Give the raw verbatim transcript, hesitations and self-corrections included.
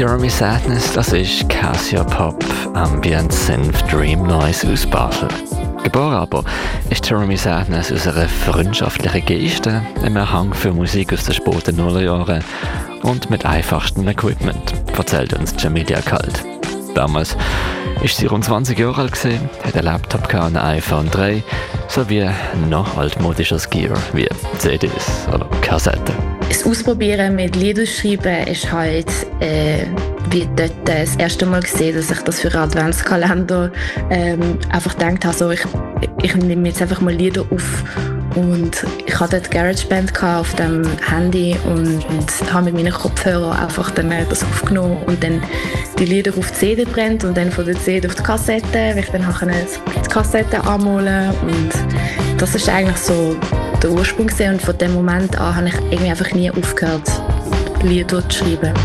Tear Me Sadness, das ist Casio-Pop, Ambient, Synth, Dream Noise aus Basel. Geboren aber ist Tear Me Sadness aus einer freundschaftlichen Geste, einem Hang für Musik aus den späten Nullerjahren und mit einfachstem Equipment, erzählt uns Jamilia Kalt. Damals war sie rund zwanzig Jahre alt, hat einen Laptop, ein iPhone drei sowie noch altmodisches Gear wie C Ds oder Kassetten. Das Ausprobieren mit Lieder schreiben ist halt äh, wie dort das erste Mal gesehen, dass ich das für einen Adventskalender ähm, einfach gedacht habe, so, ich, ich nehme jetzt einfach mal Lieder auf. Und ich hatte dort GarageBand auf dem Handy und, und habe mit meinen Kopfhörern einfach dann das aufgenommen und dann die Lieder auf die C D brennt und dann von der C D auf die Kassette, weil ich dann die Kassette anmalen und das ist eigentlich so der Ursprung gewesen. Und von dem Moment an habe ich irgendwie einfach nie aufgehört, Lieder zu schreiben.